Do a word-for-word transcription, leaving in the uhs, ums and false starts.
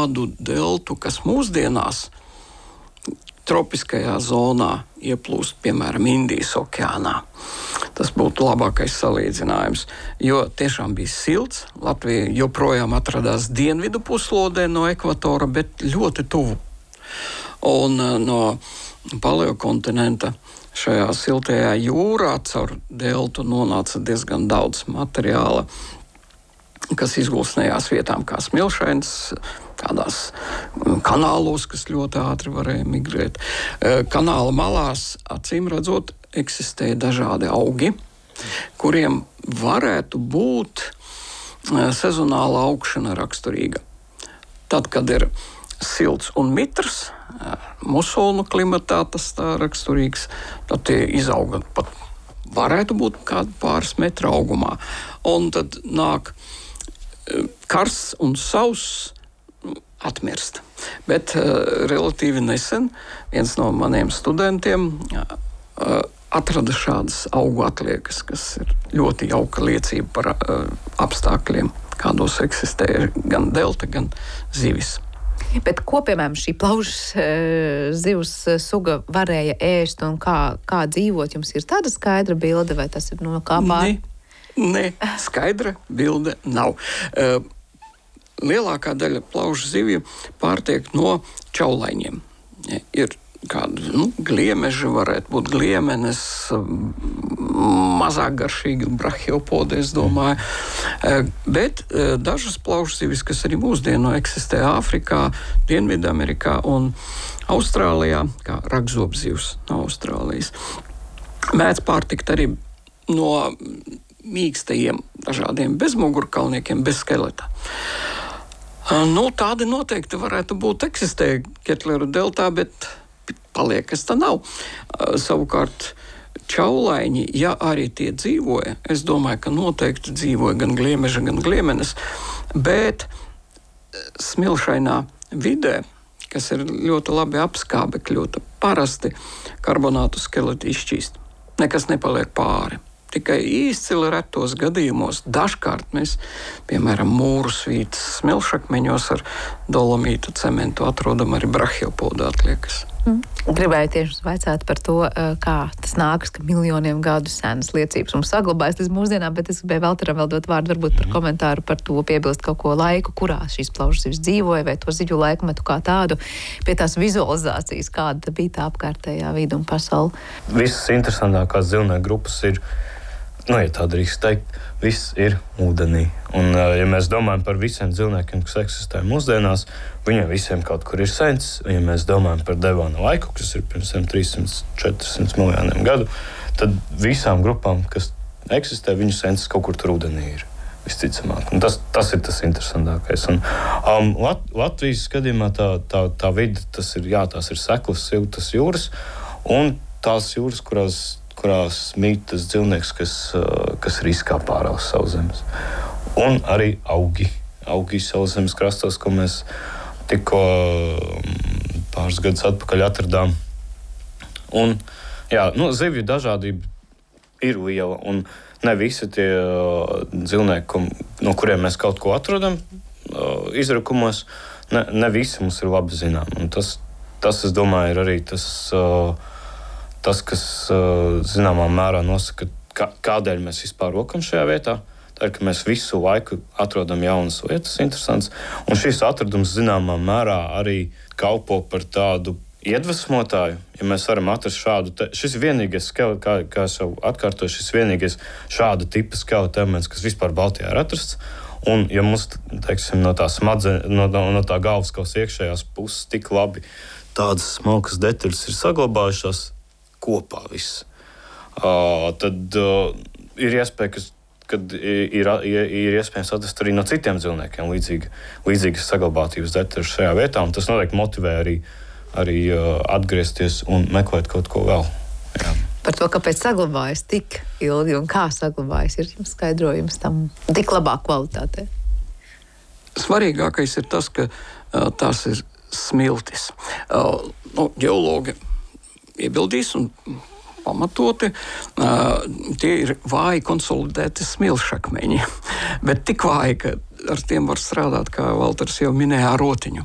tādu deltu, kas mūsdienās tropiskajā zonā ieplūst, piemēram, Indijas okeānā. Tas būtu labākais salīdzinājums, jo tiešām bija silts. Latvija joprojām atradās dienvidu puslodē no ekvatora, bet ļoti tuvu. Un no paleokontinenta šajā siltajā jūrā caur deltu nonāca diezgan daudz materiāla, kas izgulsnējās vietām kā smilšains, tādās kanālos, kas ļoti ātri varēja migrēt. Kanāla malās, acīm redzot, eksistēja dažādi augi, kuriem varētu būt sezonāla augšana raksturīga. Tad, kad ir silts un mitrs, musonu klimatā tas tā raksturīgs, tad tie izauga pat varētu būt kādu pāris metru augumā. Un tad nāk karsts un sauss, atmirst. Bet uh, relatīvi nesen viens no maniem studentiem uh, atrada šādas augu atliekas, kas ir ļoti jauka liecība par uh, apstākļiem, kādos eksistē gan delta, gan zivis. Bet ko, piemēram, šī plaušas uh, zivs suga varēja ēst un kā, kā dzīvot? Jums ir tāda skaidra bilde, vai tas ir no kā pār? Nē, skaidra bilde nav. Uh, Lielākā daļa plaušu zivju pārtiek no čaulaiņiem. Ir kādi nu, gliemeži, varētu būt gliemenes, mazāk garšīgi brahiopodi, es domāju. Bet dažas plaušu zivis, kas arī mūsdienu eksistē Āfrikā, Dienvidamerikā un Austrālijā, kā ragzobzivs no Austrālijas, mēdz pārtikt arī no mīkstajiem dažādiem bezmugurkalniekiem, bez skeleta. Nu, tādi noteikti varētu būt eksistē Ketleru deltā, bet paliek, kas tā nav. Savukārt čaulaiņi, ja arī tie dzīvoja, es domāju, ka noteikti dzīvoja gan gliemeža, gan gliemenes, bet smilšainā vidē, kas ir ļoti labi apskābekļota, parasti karbonātu skeleti izšķīst. Nekas nepaliek pāri. Tikai izcili retos gadījumos dažkārt mēs, piemēram, mūru svītas smilšakmeņos ar dolomītu cementu atrodam arī brahiopodu atliekas. Mm. Gribēju tieši vaicāt par to, kā tas nākas, ka miljoniem gadu senas liecības mums saglabājas līdz mūsdienām, bet es gribēju Valteram vēl dot vārdu varbūt par komentāru par to, piebilst kaut ko laiku, kurā šīs plaušas zivis dzīvoja, vai to ziļu laikmetu kā tādu, pie tās vizualizācijas, kāda bija tā apkārtējā vide un pasaule. Visas interesantākās dzīvnieku grupas ir, nu, ja tā drīkst teikt, viss ir ūdenī. Un, ja mēs domājam par visiem dzīvniekiem, kas eksistē mūsdienās, viņiem visiem kaut kur ir sens. Ja mēs domājam par Devona laiku, kas ir pirms trīssimts līdz četrsimt miljoniem gadu, tad visām grupām, kas eksistē, viņu sens kaut kur tur ūdenī ir. Visticamāk. Un tas, tas ir tas interesantākais. Un, um, Lat, Latvijas gadījumā tā, tā, tā vide, tas ir, jā, tās ir seklas, siltas jūras, un tās jūras, kurās kurās mīt tas dzīvnieks, kas, kas riskā pārās sauszemes. Un arī augi. Augi sauszemes krastos, ko mēs tikko pāris gadus atpakaļ atradām. Un, jā, nu, zivju dažādība ir liela, un ne visi tie dzīvnieki, no kuriem mēs kaut ko atrodam izrakumos, ne, ne visi mums ir labi zinām. Un tas, tas, es domāju, ir arī tas... Tas, kas zināmā mērā nosaka, kādēļ mēs vispār rokam šajā vietā, tā ir, ka mēs visu laiku atrodam jaunas lietas, interesants. Un šis atradums zināmā mērā arī kalpo par tādu iedvesmotāju. Ja mēs varam atrast šādu, te, šis vienīgais skelets, kā, kā es jau atkārtoju, šis vienīgais šāda tipa skeleta elements, kas vispār Baltijā ir atrasts. Un, ja mums, teiksim, no tā smadze, no, no tā galvaskausa iekšējās puses tik labi tādas smalkas detaļas ir saglabājušās, kopā viss. Uh, tad uh, ir iespēja, ka kad ir, ir, ir iespējams atrast arī no citiem dzīvniekiem līdzīgi, līdzīgas saglabātības detaļas šajā vietā, un tas noteikti motivē arī, arī uh, atgriezties un meklēt kaut ko vēl. Jā. Par to, kāpēc saglabājas tik ilgi un kā saglabājas, ir jums skaidrojums tam tik labā kvalitātē? Svarīgākais ir tas, ka uh, tās ir smiltis. Uh, nu, ģeologi iebildīs un pamatoti, uh, tie ir vāji konsolidēti smilšakmeņi, bet tik vāji, ka ar tiem var strādāt, kā Valters jau minēja, ar rotiņu.